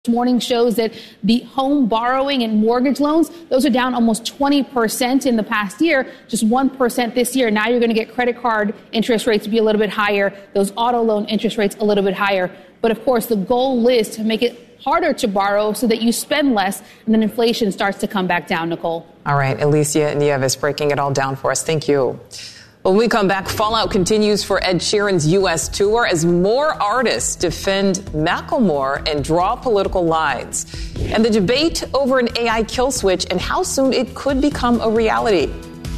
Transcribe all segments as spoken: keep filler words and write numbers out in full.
morning shows that the home borrowing and mortgage loans, those are down almost twenty percent in the past year, just one percent this year. Now you're going to get credit card interest rates to be a little bit higher, those auto loan interest rates a little bit higher. But of course, the goal is to make it harder to borrow so that you spend less and then inflation starts to come back down, Nicole. All right, Alicia Nieves breaking it all down for us. Thank you. When we come back, fallout continues for Ed Sheeran's U S tour as more artists defend Macklemore and draw political lines. And the debate over an A I kill switch and how soon it could become a reality.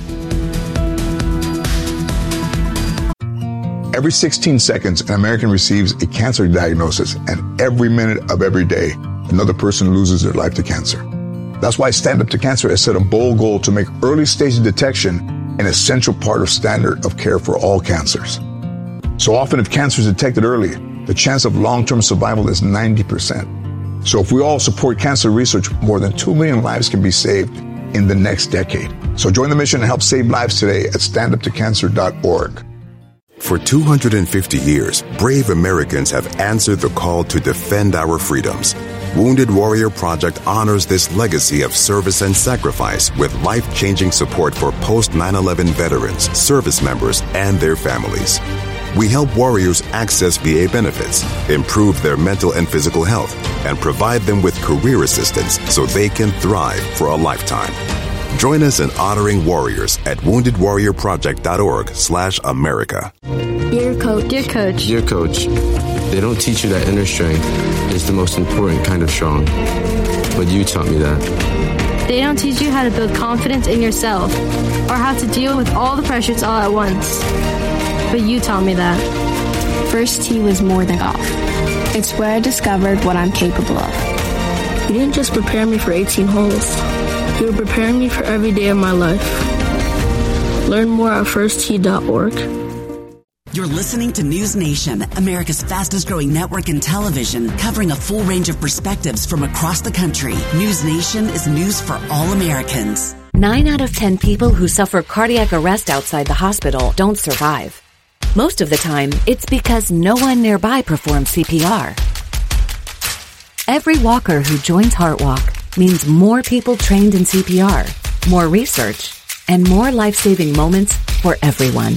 Every sixteen seconds, an American receives a cancer diagnosis, and every minute of every day, another person loses their life to cancer. That's why Stand Up to Cancer has set a bold goal to make early stage detection an essential part of standard of care for all cancers. So often, if cancer is detected early, the chance of long-term survival is ninety percent. So if we all support cancer research, more than two million lives can be saved in the next decade. So join the mission and help save lives today at stand up to cancer dot org. For two hundred fifty years, brave Americans have answered the call to defend our freedoms. Wounded Warrior Project honors this legacy of service and sacrifice with life-changing support for post nine eleven veterans, service members, and their families. We help warriors access V A benefits, improve their mental and physical health, and provide them with career assistance so they can thrive for a lifetime. Join us in honoring warriors at wounded warrior project dot org slash America. Dear Coach. Dear Coach. Dear Coach. They don't teach you that inner strength is the most important kind of strong. But you taught me that. They don't teach you how to build confidence in yourself or how to deal with all the pressures all at once. But you taught me that. First tee was more than golf. It's where I discovered what I'm capable of. You didn't just prepare me for eighteen holes. You were preparing me for every day of my life. Learn more at first tee dot org. You're listening to News Nation, America's fastest growing network in television, covering a full range of perspectives from across the country. News Nation is news for all Americans. Nine out of ten people who suffer cardiac arrest outside the hospital don't survive. Most of the time, it's because no one nearby performs C P R. Every walker who joins HeartWalk means more people trained in C P R, more research, and more life-saving moments for everyone.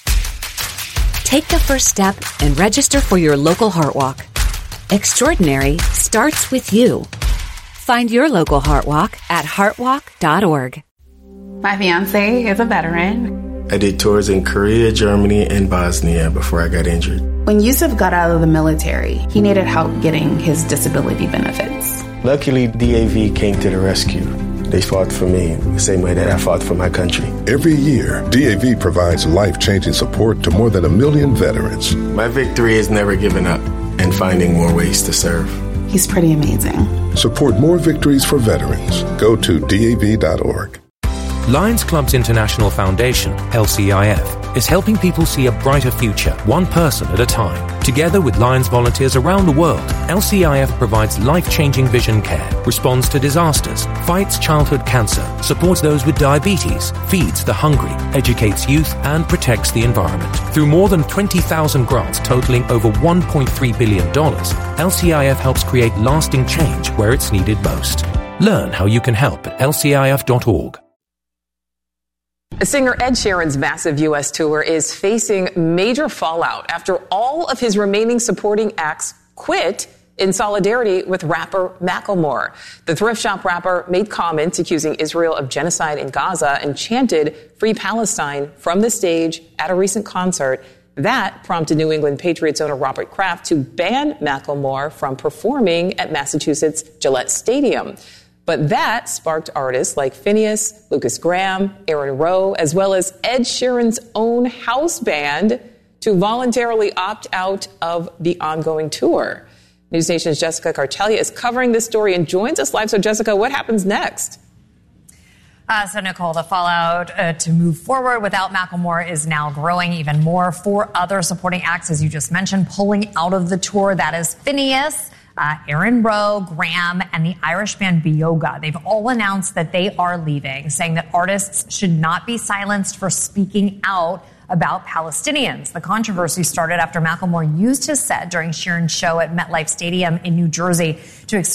Take the first step and register for your local HeartWalk. Extraordinary starts with you. Find your local HeartWalk at heart walk dot org. My fiance is a veteran. I did tours in Korea, Germany, and Bosnia before I got injured. When Yusuf got out of the military, he needed help getting his disability benefits. Luckily, D A V came to the rescue. They fought for me the same way that I fought for my country. Every year, D A V provides life-changing support to more than a million veterans. My victory is never giving up and finding more ways to serve. He's pretty amazing. Support more victories for veterans. Go to D A V dot org. Lions Club's International Foundation, L C I F, is helping people see a brighter future, one person at a time. Together with Lions volunteers around the world, L C I F provides life-changing vision care, responds to disasters, fights childhood cancer, supports those with diabetes, feeds the hungry, educates youth, and protects the environment. Through more than twenty thousand grants totaling over one point three billion dollars, L C I F helps create lasting change where it's needed most. Learn how you can help at L C I F dot org. Singer Ed Sheeran's massive U S tour is facing major fallout after all of his remaining supporting acts quit in solidarity with rapper Macklemore. The thrift shop rapper made comments accusing Israel of genocide in Gaza and chanted Free Palestine from the stage at a recent concert. That prompted New England Patriots owner Robert Kraft to ban Macklemore from performing at Massachusetts Gillette Stadium. But that sparked artists like Finneas, Lucas Graham, Aaron Rowe, as well as Ed Sheeran's own house band to voluntarily opt out of the ongoing tour. News Nation's Jessica Cartelia is covering this story and joins us live. So, Jessica, what happens next? Uh, so, Nicole, the fallout uh, to move forward without Macklemore is now growing even more. Four other supporting acts, as you just mentioned, pulling out of the tour. That is Finneas, Uh, Aaron Rowe, Graham, and the Irish band Bioga. They've all announced that they are leaving, saying that artists should not be silenced for speaking out about Palestinians. The controversy started after Macklemore used his set during Sheeran's show at MetLife Stadium in New Jersey to explain